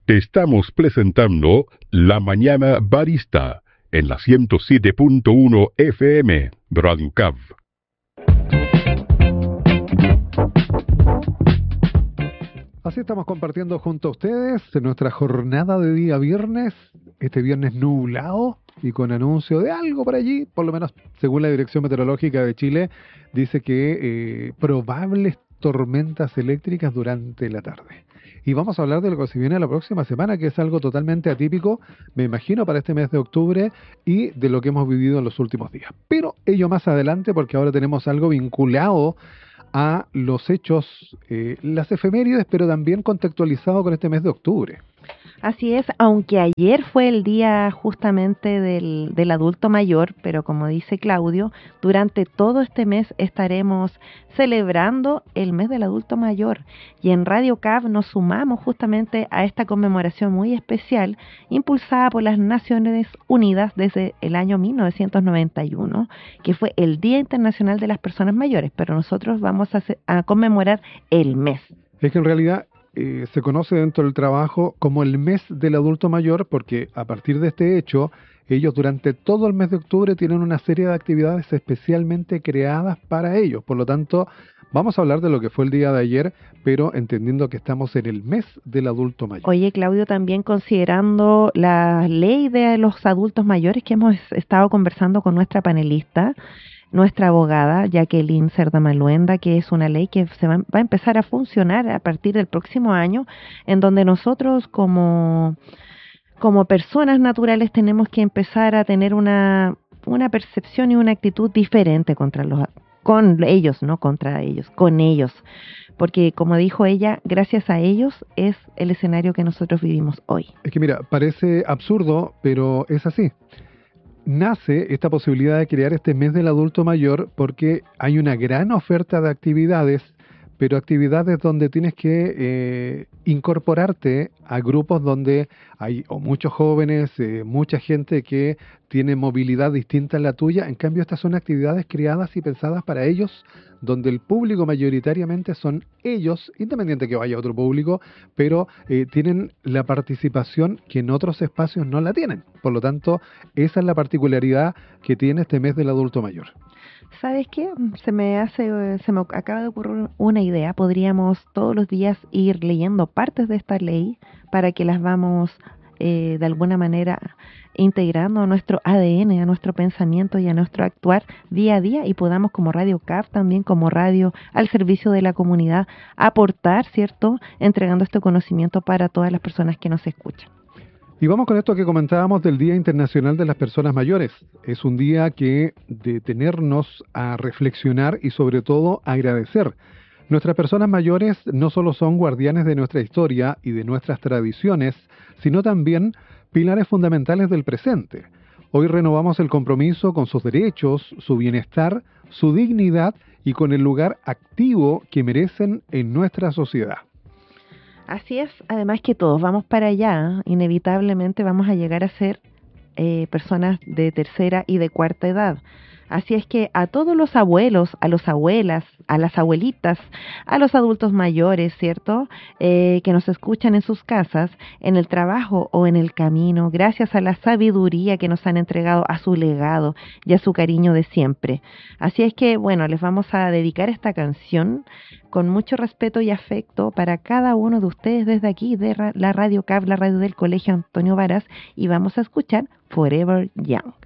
Te estamos presentando La Mañana Barista en la 107.1 FM, Radio CAV. Así estamos compartiendo junto a ustedes en nuestra jornada de día viernes, este viernes nublado y con anuncio de algo por allí, por lo menos según la Dirección Meteorológica de Chile, dice que probables tormentas eléctricas durante la tarde. Y vamos a hablar de lo que se viene la próxima semana, que es algo totalmente atípico, me imagino, para este mes de octubre y de lo que hemos vivido en los últimos días. Pero ello más adelante, porque ahora tenemos algo vinculado a los hechos, las efemérides, pero también contextualizado con este mes de octubre. Así es, aunque ayer fue el día justamente del adulto mayor, pero como dice Claudio, durante todo este mes estaremos celebrando el mes del adulto mayor y en Radio CAV nos sumamos justamente a esta conmemoración muy especial impulsada por las Naciones Unidas desde el año 1991, que fue el Día Internacional de las Personas Mayores, pero nosotros vamos a conmemorar el mes. Es que en realidad se conoce dentro del trabajo como el mes del adulto mayor porque a partir de este hecho, ellos durante todo el mes de octubre tienen una serie de actividades especialmente creadas para ellos. Por lo tanto, vamos a hablar de lo que fue el día de ayer, pero entendiendo que estamos en el mes del adulto mayor. Oye, Claudio, también considerando la ley de los adultos mayores que hemos estado conversando con nuestra panelista, nuestra abogada Jacqueline Cerdamaluenda, que es una ley que va a empezar a funcionar a partir del próximo año, en donde nosotros como personas naturales tenemos que empezar a tener una percepción y una actitud diferente con ellos, no contra ellos, con ellos. Porque como dijo ella, gracias a ellos es el escenario que nosotros vivimos hoy. Es que mira, parece absurdo, pero es así. Nace esta posibilidad de crear este mes del adulto mayor porque hay una gran oferta de actividades, pero actividades donde tienes que incorporarte a grupos donde hay o muchos jóvenes, mucha gente que tiene movilidad distinta a la tuya. En cambio, estas son actividades creadas y pensadas para ellos, donde el público mayoritariamente son ellos, independiente que vaya otro público, pero tienen la participación que en otros espacios no la tienen. Por lo tanto, esa es la particularidad que tiene este mes del adulto mayor. ¿Sabes qué? Se me acaba de ocurrir una idea. Podríamos todos los días ir leyendo partes de esta ley para que las vamos de alguna manera integrando a nuestro ADN, a nuestro pensamiento y a nuestro actuar día a día y podamos como Radio CAV, también como radio al servicio de la comunidad, aportar, ¿cierto? Entregando este conocimiento para todas las personas que nos escuchan. Y vamos con esto que comentábamos del Día Internacional de las Personas Mayores. Es un día que detenernos a reflexionar y sobre todo agradecer. Nuestras personas mayores no solo son guardianes de nuestra historia y de nuestras tradiciones, sino también pilares fundamentales del presente. Hoy renovamos el compromiso con sus derechos, su bienestar, su dignidad y con el lugar activo que merecen en nuestra sociedad. Así es, además que todos vamos para allá, inevitablemente vamos a llegar a ser personas de tercera y de cuarta edad. Así es que a todos los abuelos, a las abuelas, a las abuelitas, a los adultos mayores, ¿cierto? Que nos escuchan en sus casas, en el trabajo o en el camino, gracias a la sabiduría que nos han entregado, a su legado y a su cariño de siempre. Así es que, bueno, les vamos a dedicar esta canción con mucho respeto y afecto para cada uno de ustedes desde aquí, de la Radio CAV, la radio del Colegio Antonio Varas, y vamos a escuchar Forever Young.